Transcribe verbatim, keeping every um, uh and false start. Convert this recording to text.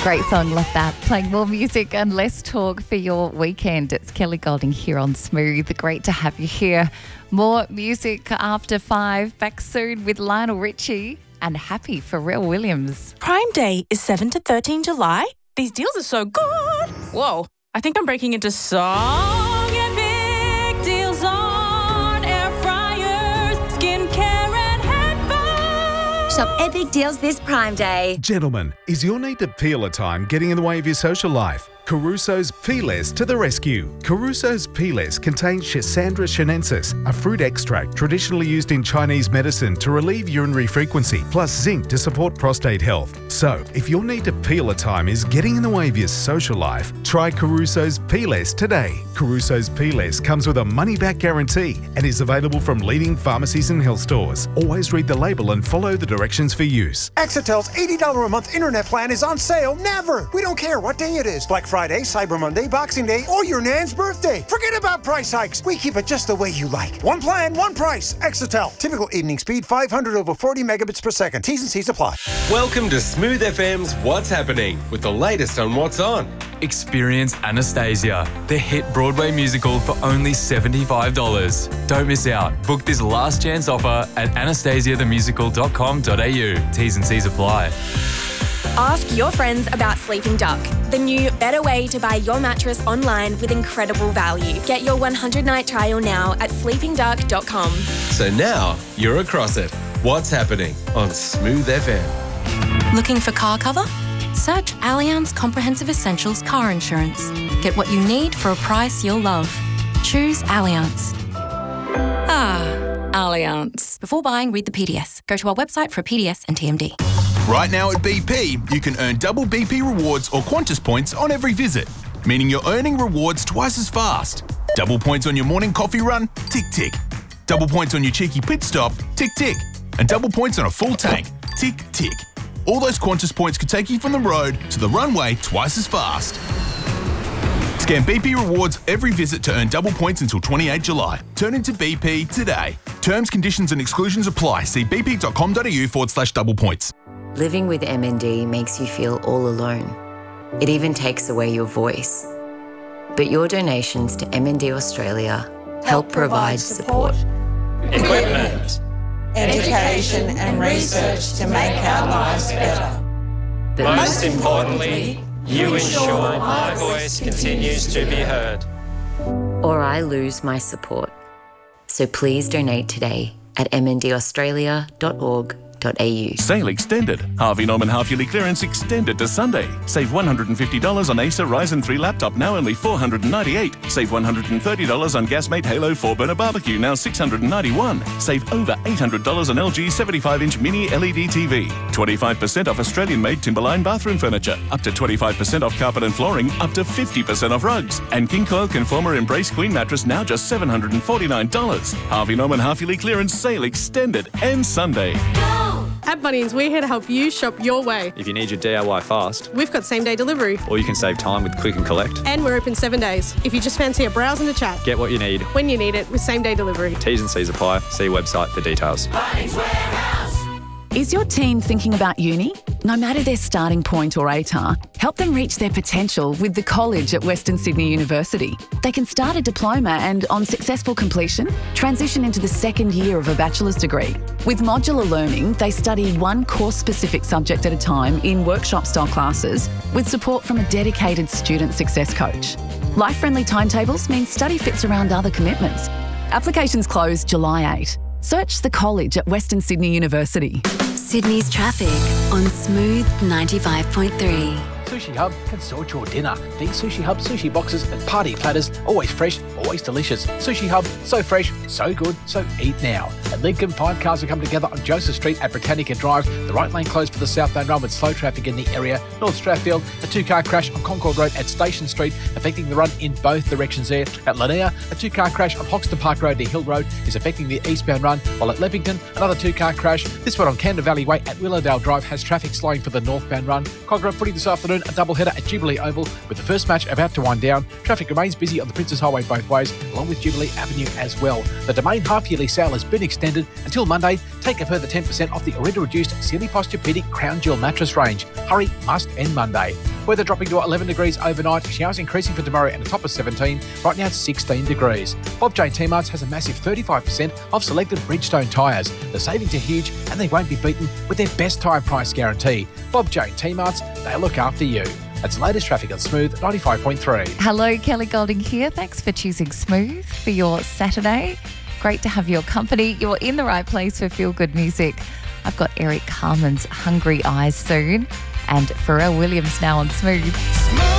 Great song, love that. Playing more music and less talk for your weekend. It's Kelly Golding here on Smooth. Great to have you here. More music after five. Back soon with Lionel Richie and Happy Pharrell Williams. Prime Day is seventh to thirteenth July. These deals are so good. Whoa, I think I'm breaking into song and big deals on air fryers, skincare and headphones. Shop epic deals this Prime Day. Gentlemen, is your need to peel a time getting in the way of your social life? Caruso's Peeless to the rescue. Caruso's Peeless contains Schisandra chinensis, a fruit extract traditionally used in Chinese medicine to relieve urinary frequency, plus zinc to support prostate health. So, if your need to peel a time is getting in the way of your social life, try Caruso's Peeless today. Caruso's Peeless comes with a money-back guarantee and is available from leading pharmacies and health stores. Always read the label and follow the directions for use. Exitel's eighty dollars a month internet plan is on sale never. We don't care what day it is. Black Friday, Cyber Monday, Boxing Day, or your Nan's birthday. Forget about price hikes. We keep it just the way you like. One plan, one price. Exitel. Typical evening speed five hundred over forty megabits per second. T's and C's apply. Welcome to Smooth F M's What's Happening with the latest on What's On. Experience Anastasia, the hit Broadway musical for only seventy-five dollars. Don't miss out. Book this last chance offer at anastasia the musical dot com dot a u. T's and C's apply. Ask your friends about Sleeping Duck, the new, better way to buy your mattress online with incredible value. Get your one hundred night trial now at sleeping duck dot com. So now you're across it. What's Happening on Smooth F M. Looking for car cover? Search Allianz Comprehensive Essentials Car Insurance. Get what you need for a price you'll love. Choose Allianz. Ah, Allianz. Before buying, read the P D S. Go to our website for a P D S and T M D. Right now at B P, you can earn double B P rewards or Qantas points on every visit, meaning you're earning rewards twice as fast. Double points on your morning coffee run? Tick, tick. Double points on your cheeky pit stop? Tick, tick. And double points on a full tank? Tick, tick. All those Qantas points could take you from the road to the runway twice as fast. Scan B P rewards every visit to earn double points until twenty-eighth July. Turn into B P today. Terms, conditions and exclusions apply. See bp.com.au forward slash double points. Living with M N D makes you feel all alone. It even takes away your voice. But your donations to M N D Australia help, help provide support, equipment, education and research to make our lives better. But most importantly, you ensure my voice continues to be heard. Or I lose my support. So please donate today at m n d australia dot org dot a u. Sale extended. Harvey Norman half-yearly clearance extended to Sunday. Save one hundred fifty dollars on Acer Ryzen three laptop, now only four hundred ninety-eight dollars. Save one hundred thirty dollars on Gasmate Halo four burner barbecue, now six hundred ninety-one dollars. Save over eight hundred dollars on L G seventy-five inch mini L E D T V. twenty-five percent off Australian-made Timberline bathroom furniture. Up to twenty-five percent off carpet and flooring. Up to fifty percent off rugs. And King Coil Conformer Embrace Queen mattress, now just seven hundred forty-nine dollars. Harvey Norman half-yearly clearance sale extended. Ends Sunday. At Bunnings, we're here to help you shop your way. If you need your D I Y fast, we've got same-day delivery. Or you can save time with Click and Collect. And we're open seven days. If you just fancy a browse and a chat. Get what you need. When you need it with same-day delivery. T's and C's apply. See website for details. Bunnings Warehouse. Is your teen thinking about uni? No matter their starting point or A T A R, help them reach their potential with the college at Western Sydney University. They can start a diploma and, on successful completion, transition into the second year of a bachelor's degree. With modular learning, they study one course-specific subject at a time in workshop-style classes with support from a dedicated student success coach. Life-friendly timetables mean study fits around other commitments. Applications close July eighth. Search the college at Western Sydney University. Sydney's traffic on Smooth ninety-five point three. Sushi Hub can sort your dinner. These Sushi Hub sushi boxes and party platters, always fresh, always delicious. Sushi Hub, so fresh, so good, so eat now. At Lincoln, five cars have come together on Joseph Street at Britannica Drive. The right lane closed for the southbound run with slow traffic in the area. North Strathfield, a two-car crash on Concord Road at Station Street, affecting the run in both directions there. At Linnea, a two-car crash on Hoxton Park Road near Hill Road is affecting the eastbound run, while at Leppington, another two-car crash. This one on Canberra Valley Way at Willowdale Drive has traffic slowing for the northbound run. Cogra footy this afternoon, a doubleheader at Jubilee Oval with the first match about to wind down. Traffic remains busy on the Princes Highway both ways, along with Jubilee Avenue as well. The Domain half-yearly sale has been extended until Monday. Take a further ten percent off the already reduced Sealy Posturepedic Crown Gel mattress range. Hurry, must end Monday. Weather dropping to eleven degrees overnight. Showers increasing for tomorrow and a top of seventeen. Right now it's sixteen degrees. Bob Jane T-Marts has a massive thirty-five percent off selected Bridgestone tyres. The savings are huge and they won't be beaten with their best tyre price guarantee. Bob Jane T-Marts, they look after you. That's the latest traffic on Smooth ninety-five point three. Hello, Kelly Golding here. Thanks for choosing Smooth for your Saturday. Great to have your company. You're in the right place for feel-good music. I've got Eric Carmen's Hungry Eyes soon and Pharrell Williams now on Smooth.